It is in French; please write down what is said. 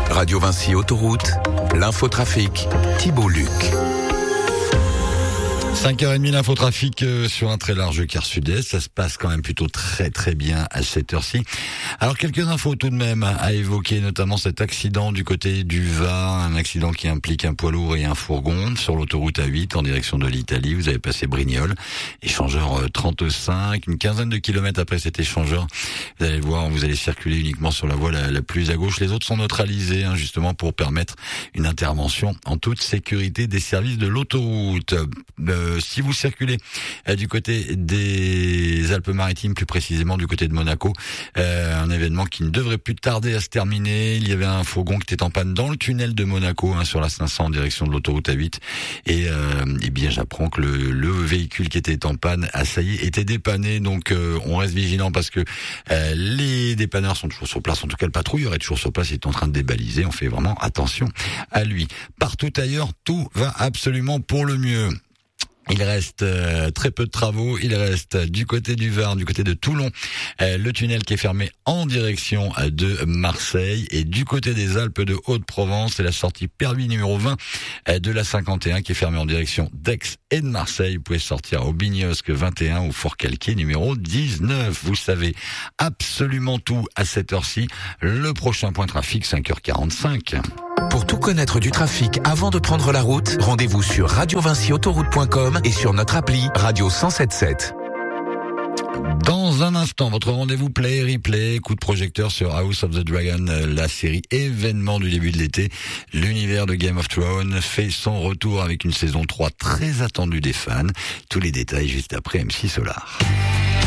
Radio Vinci Autoroute, l'infotrafic, Thibault Luc. 5h30 l'infotrafic sur un très large quart sud-est. Ça se passe quand même plutôt très très bien à cette heure-ci. Alors quelques infos tout de même à évoquer, notamment cet accident du côté du Var, un accident qui implique un poids lourd et un fourgon sur l'autoroute A8 en direction de l'Italie. Vous avez passé Brignoles, échangeur 35, une quinzaine de kilomètres après cet échangeur. Vous allez voir, vous allez circuler uniquement sur la voie la plus à gauche. Les autres sont neutralisés justement pour permettre une intervention en toute sécurité des services de l'autoroute. Si vous circulez du côté des Alpes-Maritimes, plus précisément du côté de Monaco, un événement qui ne devrait plus tarder à se terminer. Il y avait un fourgon qui était en panne dans le tunnel de Monaco sur la 500 en direction de l'autoroute A8 et bien j'apprends que le véhicule qui était en panne ça y est, était dépanné. Donc on reste vigilant parce que les dépanneurs sont toujours sur place. En tout cas, le patrouilleur est toujours sur place, il est en train de débaliser. On fait vraiment attention à lui. Partout ailleurs, tout va absolument pour le mieux. Il reste très peu de travaux. Il reste du côté du Var, du côté de Toulon, le tunnel qui est fermé en direction de Marseille. Et du côté des Alpes de Haute-Provence, c'est la sortie permis numéro 20 de la 51 qui est fermée en direction d'Aix et de Marseille. Vous pouvez sortir au Bignosc 21 ou Fort-Calquier numéro 19. Vous savez absolument tout à cette heure-ci. Le prochain point trafic, 5h45. Pour tout connaître du trafic avant de prendre la route, rendez-vous sur radiovinciautoroute.com et sur notre appli Radio 107.7. Dans un instant, votre rendez-vous play, replay, coup de projecteur sur House of the Dragon, la série événement du début de l'été. L'univers de Game of Thrones fait son retour avec une saison 3 très attendue des fans. Tous les détails juste après MC Solar.